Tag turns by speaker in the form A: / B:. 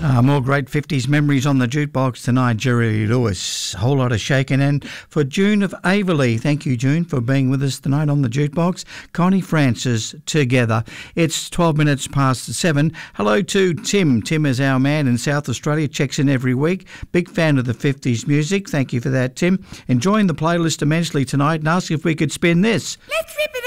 A: More great 50s memories on the jukebox tonight. Jerry Lewis, whole lot of shaking. And for June of Averley, thank you, June, for being with us tonight on the jukebox. Connie Francis, Together. It's 12 minutes past 7. Hello to Tim. Tim is our man in South Australia, checks in every week. Big fan of the 50s music. Thank you for that, Tim. Enjoying the playlist immensely tonight and ask if we could spin this.
B: Let's rip it.